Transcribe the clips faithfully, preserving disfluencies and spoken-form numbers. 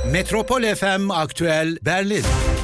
Metropol F M Aktüel Berlin.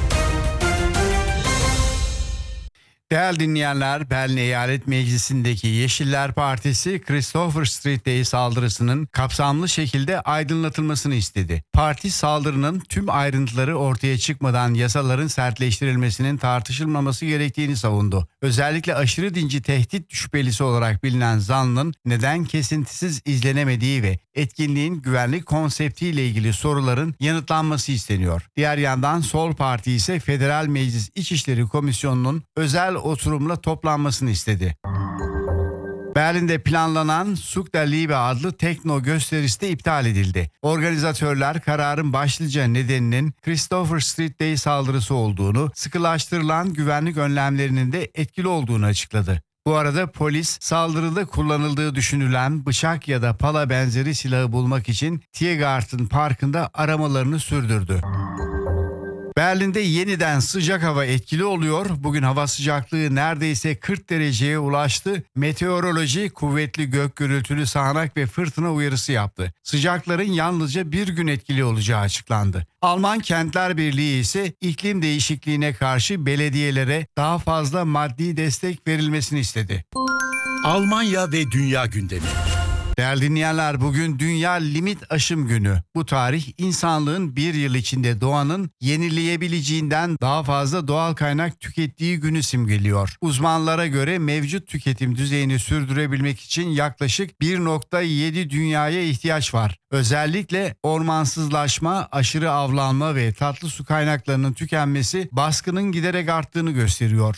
Değerli dinleyenler, Berlin Eyalet Meclisi'ndeki Yeşiller Partisi, Christopher Street'teki saldırısının kapsamlı şekilde aydınlatılmasını istedi. Parti, saldırının tüm ayrıntıları ortaya çıkmadan yasaların sertleştirilmesinin tartışılmaması gerektiğini savundu. Özellikle aşırı dinci tehdit şüphelisi olarak bilinen zanlının neden kesintisiz izlenemediği ve etkinliğin güvenlik konseptiyle ilgili soruların yanıtlanması isteniyor. Diğer yandan Sol Parti ise Federal Meclis İçişleri Komisyonu'nun özel oturumla toplanmasını istedi. Berlin'de planlanan Suk der Liebe adlı tekno gösterisi de iptal edildi. Organizatörler kararın başlıca nedeninin Christopher Street Day saldırısı olduğunu, sıkılaştırılan güvenlik önlemlerinin de etkili olduğunu açıkladı. Bu arada polis saldırıda kullanıldığı düşünülen bıçak ya da pala benzeri silahı bulmak için Tiergarten Parkı'nda aramalarını sürdürdü. Berlin'de yeniden sıcak hava etkili oluyor. Bugün hava sıcaklığı neredeyse kırk dereceye ulaştı. Meteoroloji kuvvetli gök gürültülü sağanak ve fırtına uyarısı yaptı. Sıcakların yalnızca bir gün etkili olacağı açıklandı. Alman Kentler Birliği ise iklim değişikliğine karşı belediyelere daha fazla maddi destek verilmesini istedi. Almanya ve dünya gündemi. Değerli dinleyenler, bugün Dünya Limit Aşım Günü. Bu tarih insanlığın bir yıl içinde doğanın yenileyebileceğinden daha fazla doğal kaynak tükettiği günü simgeliyor. Uzmanlara göre mevcut tüketim düzeyini sürdürebilmek için yaklaşık bir nokta yedi dünyaya ihtiyaç var. Özellikle ormansızlaşma, aşırı avlanma ve tatlı su kaynaklarının tükenmesi baskının giderek arttığını gösteriyor.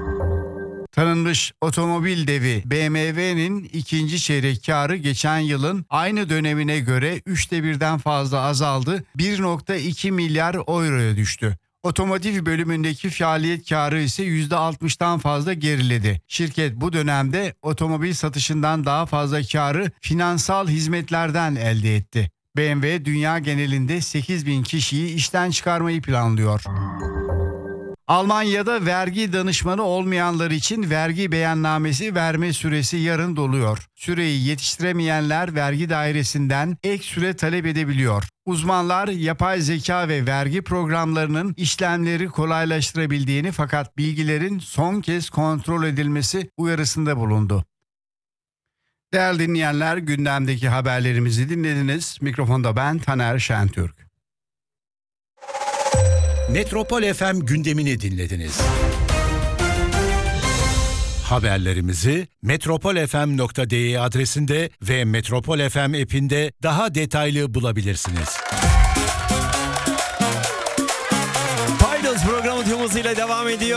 Tanınmış otomobil devi B M W'nin ikinci çeyrek karı geçen yılın aynı dönemine göre üçte birden fazla azaldı, bir nokta iki milyar euroya düştü. Otomotiv bölümündeki faaliyet karı ise yüzde altmıştan fazla geriledi. Şirket bu dönemde otomobil satışından daha fazla karı finansal hizmetlerden elde etti. B M W dünya genelinde sekiz bin kişiyi işten çıkarmayı planlıyor. Almanya'da vergi danışmanı olmayanlar için vergi beyannamesi verme süresi yarın doluyor. Süreyi yetiştiremeyenler vergi dairesinden ek süre talep edebiliyor. Uzmanlar yapay zeka ve vergi programlarının işlemleri kolaylaştırabildiğini fakat bilgilerin son kez kontrol edilmesi uyarısında bulundu. Değerli dinleyenler, gündemdeki haberlerimizi dinlediniz. Mikrofonda ben Taner Şentürk. Metropol F M gündemini dinlediniz. Haberlerimizi metropol f m nokta d e adresinde ve Metropol F M app'inde daha detaylı bulabilirsiniz. Paydos programı tüm hızıyla devam ediyor.